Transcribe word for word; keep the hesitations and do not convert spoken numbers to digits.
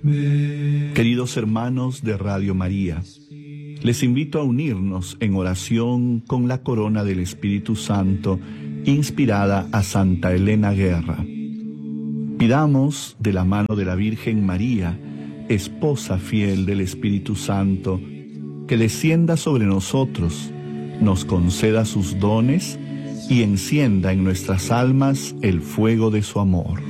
Queridos hermanos de Radio María, les invito a unirnos en oración con la corona del Espíritu Santo inspirada a Santa Elena Guerra. Pidamos de la mano de la Virgen María, esposa fiel del Espíritu Santo, que descienda sobre nosotros, nos conceda sus dones y encienda en nuestras almas el fuego de su amor.